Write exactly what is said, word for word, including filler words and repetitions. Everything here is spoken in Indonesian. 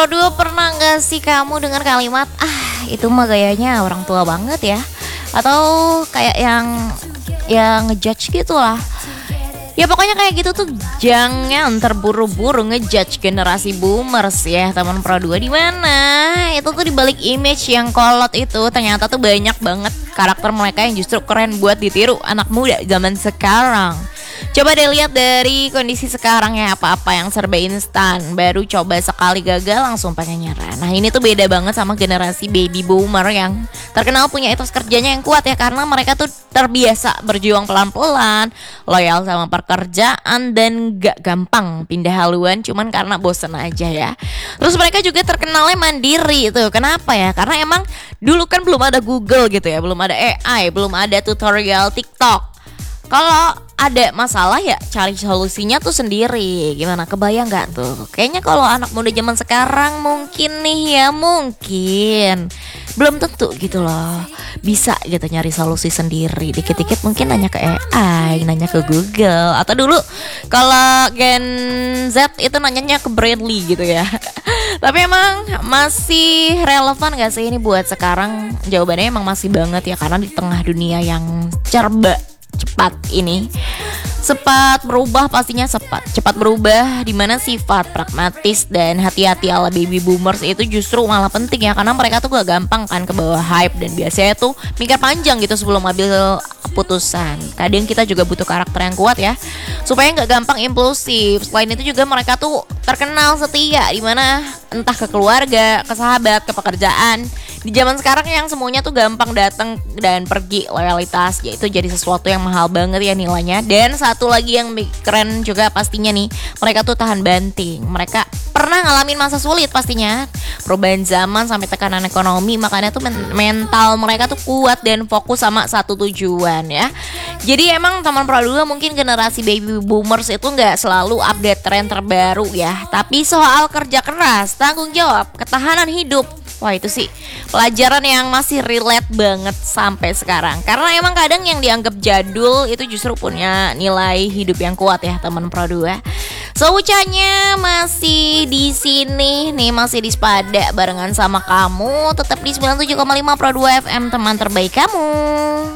Dua pernah gak sih kamu dengan kalimat ah itu mah gayanya orang tua banget ya, atau kayak yang yang ngejudge gitu lah. Ya pokoknya kayak gitu tuh jangan terburu-buru ngejudge generasi boomers ya teman Pro dua. Di mana itu tuh dibalik image yang kolot itu ternyata tuh banyak banget karakter mereka yang justru keren buat ditiru anak muda zaman sekarang. Coba deh lihat dari kondisi sekarang ya, apa-apa yang serba instan, baru coba sekali gagal langsung pengen nyerah. Nah ini tuh beda banget sama generasi baby boomer yang terkenal punya etos kerjanya yang kuat ya, karena mereka tuh terbiasa berjuang pelan-pelan, loyal sama pekerjaan, dan gak gampang pindah haluan cuman karena bosen aja ya. Terus mereka juga terkenalnya mandiri tuh. Kenapa ya? Karena emang dulu kan belum ada Google gitu ya, belum ada A I, belum ada tutorial TikTok. Kalau ada masalah ya cari solusinya tuh sendiri. Gimana, kebayang gak tuh? Kayaknya kalau anak muda zaman sekarang mungkin nih ya, mungkin belum tentu gitu loh bisa gitu nyari solusi sendiri. Dikit-dikit mungkin nanya ke A I, nanya ke Google. Atau dulu kalau Gen Z itu nanyanya ke Bradley gitu ya. Tapi emang masih relevan gak sih ini buat sekarang? Jawabannya emang masih banget ya, karena di tengah dunia yang serba cepat ini, cepat berubah, pastinya cepat cepat berubah, dimana sifat pragmatis dan hati-hati ala baby boomers itu justru malah penting ya, karena mereka tuh gak gampang kan ke bawah hype, dan biasanya tuh mikir panjang gitu sebelum ambil keputusan. Kadang kita juga butuh karakter yang kuat ya, supaya nggak gampang impulsif. Selain itu juga mereka tuh terkenal setia, dimana entah ke keluarga, ke sahabat, ke pekerjaan. Di zaman sekarang yang semuanya tuh gampang datang dan pergi, loyalitas yaitu jadi sesuatu yang mahal banget ya nilainya. Dan satu lagi yang keren juga pastinya nih, mereka tuh tahan banting. Mereka pernah ngalamin masa sulit pastinya, perubahan zaman sampai tekanan ekonomi, makanya tuh men- mental mereka tuh kuat dan fokus sama satu tujuan ya. Jadi emang teman Pro dua mungkin generasi baby boomers itu nggak selalu update tren terbaru ya, tapi soal kerja keras, tanggung jawab, ketahanan hidup, wah itu sih pelajaran yang masih relate banget sampai sekarang. Karena emang kadang yang dianggap jadul itu justru punya nilai hidup yang kuat ya teman Pro dua. So ucapnya masih di sini nih, masih di Spada barengan sama kamu. Tetap di sembilan puluh tujuh koma lima Pro dua F M, teman terbaik kamu.